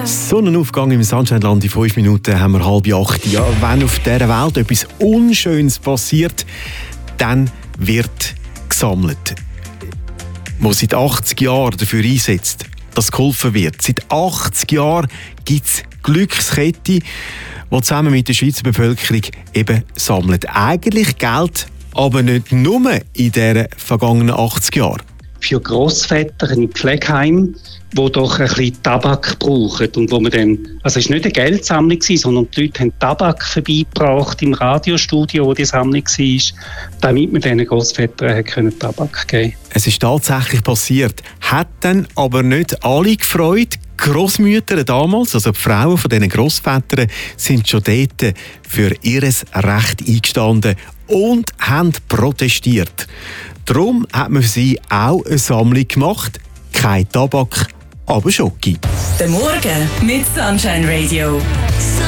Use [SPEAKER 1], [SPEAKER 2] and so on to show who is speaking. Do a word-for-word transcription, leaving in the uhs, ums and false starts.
[SPEAKER 1] Sonnenaufgang im Sunshineland in fünf Minuten haben wir halb acht. Ja, wenn auf dieser Welt etwas Unschönes passiert, dann wird gesammelt. Wo seit achtzig Jahren dafür einsetzt, dass geholfen wird. Seit achtzig Jahren gibt es Glückskette, die zusammen mit der Schweizer Bevölkerung eben sammelt. Eigentlich Geld, aber nicht nur in diesen vergangenen achtzig Jahren.
[SPEAKER 2] Für Grossväter in Pflegeheim, die doch ein bisschen Tabak brauchen. Und wo man dann, also es war nicht eine Geldsammlung, sondern die Leute haben Tabak vorbeigebracht im Radiostudio, wo die Sammlung war, damit man diesen Grossvätern Tabak geben konnte.
[SPEAKER 1] Es ist tatsächlich passiert, hat dann aber nicht alle gefreut. Die Grossmütter damals, also die Frauen von diesen Grossvätern, sind schon dort für ihr Recht eingestanden und haben protestiert. Darum hat man für sie auch eine Sammlung gemacht. Kein Tabak, aber Schoki.
[SPEAKER 3] Der Morgen mit Sunshine Radio.